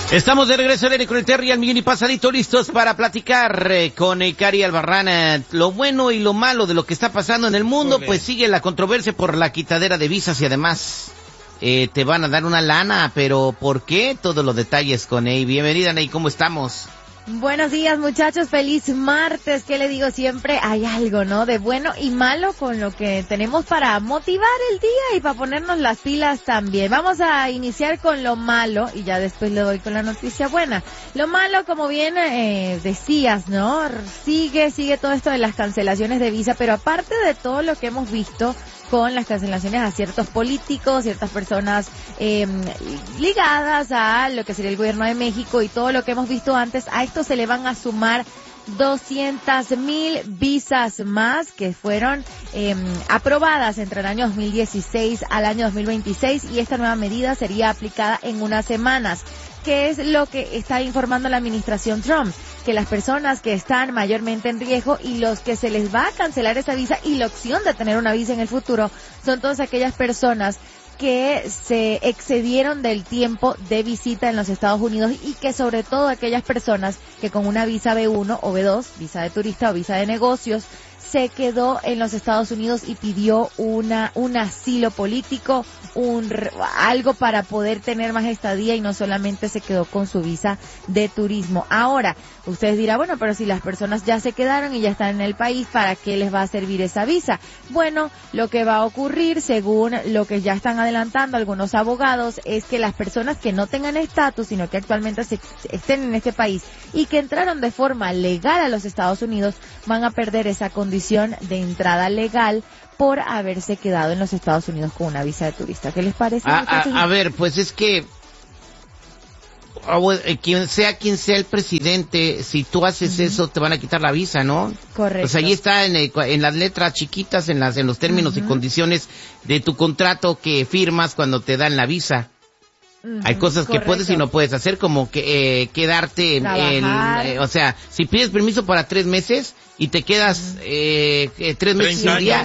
Estamos de regreso en con el Terry, al millón y pasadito, listos para platicar con Cari Albarrán. Lo bueno y lo malo de lo que está pasando en el mundo, pues sigue la controversia por la quitadera de visas y además te van a dar una lana, pero ¿por qué? Todos los detalles con Ney. Bienvenida, Ney, ¿cómo estamos? Buenos días, muchachos, feliz martes. ¿Qué le digo? Siempre hay algo, ¿no? De bueno y malo con lo que tenemos para motivar el día y para ponernos las pilas también. Vamos a iniciar con lo malo y ya después le doy con la noticia buena. Lo malo, como bien decías, ¿no? Sigue todo esto de las cancelaciones de visa, pero aparte de todo lo que hemos visto con las cancelaciones a ciertos políticos, ciertas personas ligadas a lo que sería el gobierno de México y todo lo que hemos visto antes, a esto se le van a sumar 200,000 visas más que fueron aprobadas entre el año 2016 al año 2026 y esta nueva medida sería aplicada en unas semanas. ¿Qué es lo que está informando la administración Trump? Que las personas que están mayormente en riesgo y los que se les va a cancelar esa visa y la opción de tener una visa en el futuro son todas aquellas personas que se excedieron del tiempo de visita en los Estados Unidos y que sobre todo aquellas personas que con una visa B1 o B2, visa de turista o visa de negocios, se quedó en los Estados Unidos y pidió un asilo político, algo para poder tener más estadía y no solamente se quedó con su visa de turismo. Ahora, ustedes dirán, bueno, pero si las personas ya se quedaron y ya están en el país, ¿para qué les va a servir esa visa? Bueno, lo que va a ocurrir, según lo que ya están adelantando algunos abogados, es que las personas que no tengan estatus, sino que actualmente estén en este país y que entraron de forma legal a los Estados Unidos, van a perder esa condición de entrada legal por haberse quedado en los Estados Unidos con una visa de turista. ¿Qué les parece? A ver, pues es que quien sea el presidente, si tú haces eso, te van a quitar la visa, ¿no? Correcto. Pues ahí está en las letras chiquitas, en los términos y condiciones de tu contrato que firmas cuando te dan la visa. Hay cosas que puedes y no puedes hacer, como que quedarte o sea, si pides permiso para 3 meses y te quedas 3 meses y un día,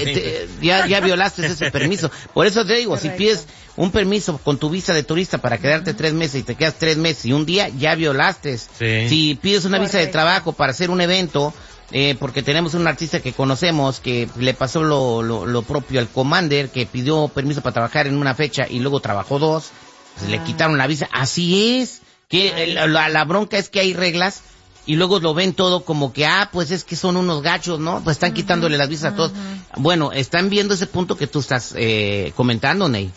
ya violaste ese permiso. Por eso te digo, correcto, si pides un permiso con tu visa de turista para quedarte 3 meses y te quedas 3 meses y un día, ya violaste. Sí. Si pides una visa de trabajo para hacer un evento, porque tenemos un artista que conocemos que le pasó lo propio al Commander, que pidió permiso para trabajar en una fecha y luego trabajó 2, pues le quitaron la visa. Así es, que la bronca es que hay reglas y luego lo ven todo como que, pues es que son unos gachos, ¿no? Pues están quitándole las visas a todos. Bueno, están viendo ese punto que tú estás comentando, Ney.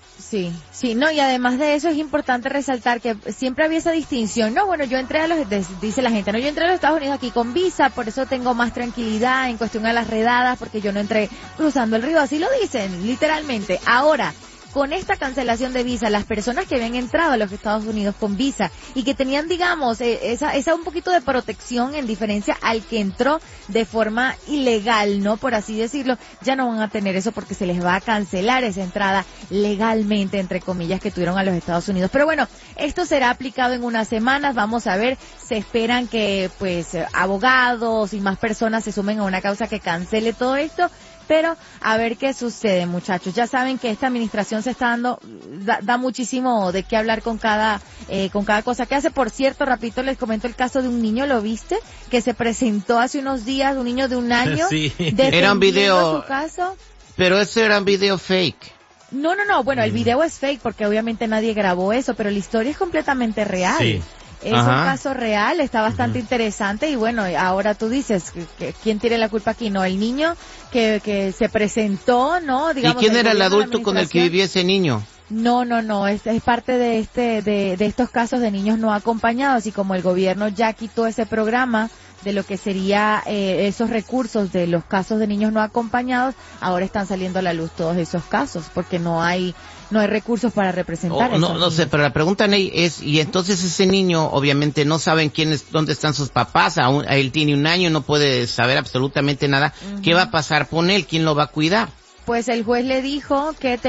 Sí, no, y además de eso es importante resaltar que siempre había esa distinción, no, bueno, dice la gente, no, yo entré a los Estados Unidos aquí con visa, por eso tengo más tranquilidad en cuestión a las redadas, porque yo no entré cruzando el río, así lo dicen, literalmente. Ahora, con esta cancelación de visa, las personas que habían entrado a los Estados Unidos con visa y que tenían, digamos, esa un poquito de protección en diferencia al que entró de forma ilegal, ¿no? Por así decirlo, ya no van a tener eso porque se les va a cancelar esa entrada legalmente, entre comillas, que tuvieron a los Estados Unidos. Pero bueno, esto será aplicado en unas semanas, vamos a ver, se esperan que, pues, abogados y más personas se sumen a una causa que cancele todo esto. Pero a ver qué sucede, muchachos. Ya saben que esta administración se está da muchísimo de qué hablar con cada cosa que hace. Por cierto, rapidito les comento el caso de un niño, ¿lo viste? Que se presentó hace unos días, un niño de 1 año. Sí. Era un video. Su caso. Pero ese era un video fake. No. Bueno, el video es fake porque obviamente nadie grabó eso, pero la historia es completamente real. Sí. Es un caso real, está bastante interesante y bueno, ahora tú dices, ¿quién tiene la culpa aquí? No, el niño que se presentó, ¿no? Digamos, ¿y quién era el adulto con el que vivía ese niño? No, es parte de estos casos de niños no acompañados y como el gobierno ya quitó ese programa de lo que sería esos recursos de los casos de niños no acompañados, ahora están saliendo a la luz todos esos casos porque no hay recursos para representar no sé, pero la pregunta, Ney, es, y entonces ese niño obviamente no saben dónde están sus papás, él tiene 1 año, no puede saber absolutamente nada. ¿Qué va a pasar con él? ¿Quién lo va a cuidar? Pues el juez le dijo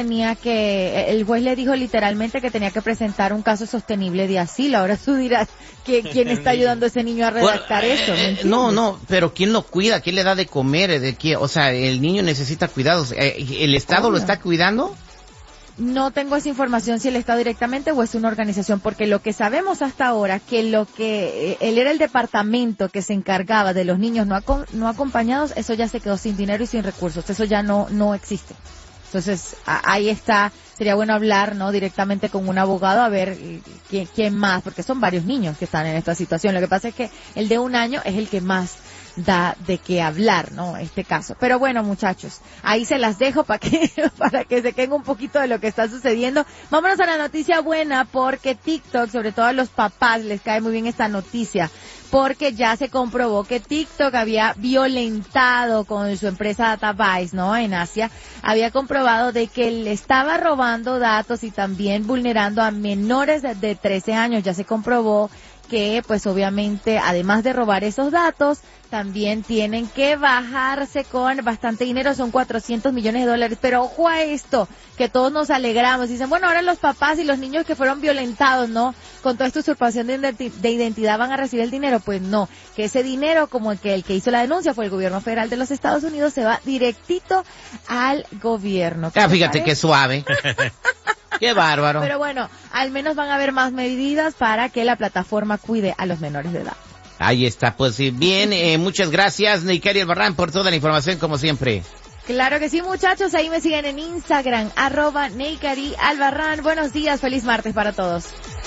literalmente que tenía que presentar un caso sostenible de asilo. Ahora tú dirás que quién está ayudando a ese niño a redactar eso. No, pero ¿quién lo cuida? ¿Quién le da de comer? O sea, el niño necesita cuidados. ¿El Estado lo está cuidando? No tengo esa información si él está directamente o es una organización, porque lo que sabemos hasta ahora, que él era el departamento que se encargaba de los niños no acompañados, eso ya se quedó sin dinero y sin recursos, eso ya no existe. Entonces, ahí está, sería bueno hablar, ¿no? Directamente con un abogado a ver quién más, porque son varios niños que están en esta situación. Lo que pasa es que el de 1 año es el que más da de qué hablar, ¿no? Este caso. Pero bueno, muchachos, ahí se las dejo para que se queden un poquito de lo que está sucediendo. Vámonos a la noticia buena, porque TikTok, sobre todo a los papás, les cae muy bien esta noticia, porque ya se comprobó que TikTok había violentado con su empresa DataVice, ¿no? En Asia, había comprobado de que le estaba robando datos y también vulnerando a menores de 13 años. Ya se comprobó que, pues obviamente, además de robar esos datos, también tienen que bajarse con bastante dinero, son $400 millones. Pero ojo a esto, que todos nos alegramos, dicen, bueno, ahora los papás y los niños que fueron violentados, ¿no? Con toda esta usurpación de identidad van a recibir el dinero. Pues no, que ese dinero, como el que hizo la denuncia fue el gobierno federal de los Estados Unidos, se va directito al gobierno. Fíjate qué suave. Qué bárbaro. Pero bueno, al menos van a haber más medidas para que la plataforma cuide a los menores de edad. Ahí está, pues bien, muchas gracias, Neikari Albarrán, por toda la información, como siempre. Claro que sí, muchachos, ahí me siguen en Instagram, @Neikari Albarrán. Buenos días, feliz martes para todos.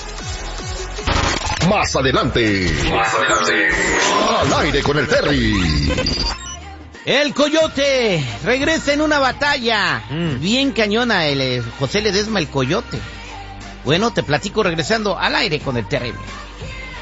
Más adelante, al aire con el Terry. El Coyote regresa en una batalla. Bien cañona el José Ledesma, el Coyote. Bueno, te platico regresando al aire con el Terry.